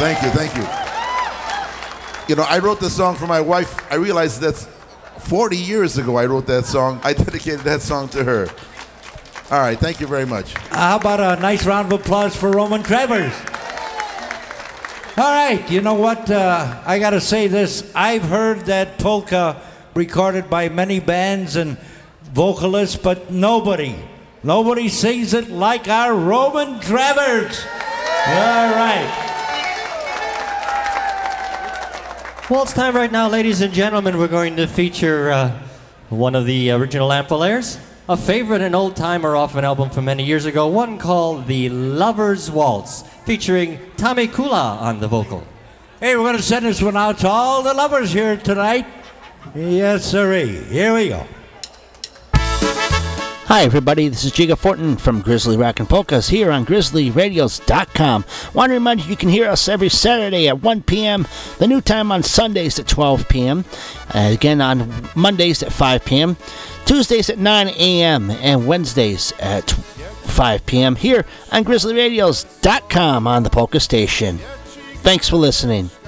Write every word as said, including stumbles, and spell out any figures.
Thank you, thank you. You know, I wrote this song for my wife. I realized that's forty years ago I wrote that song. I dedicated that song to her. All right, thank you very much. How about a nice round of applause for Roman Travers? All right, you know what? Uh, I got to say this. I've heard that polka recorded by many bands and vocalists, but nobody, nobody sings it like our Roman Travers. All right. Well, it's time right now, ladies and gentlemen. We're going to feature uh, one of the original Amphilayers, a favorite and old-timer off an album from many years ago, one called The Lover's Waltz, featuring Tommy Kula on the vocal. Hey, we're going to send this one out to all the lovers here tonight. Yes, sirree. Here we go. Hi, everybody. This is Jiga Fortin from Grizzly Rockin' Polkas here on Grizzly Radios dot com. Want to remind you you can hear us every Saturday at one p.m., the new time on Sundays at twelve p.m., uh, again on Mondays at five p.m., Tuesdays at nine a.m., and Wednesdays at five p.m. here on Grizzly Radios dot com on the Polka Station. Thanks for listening.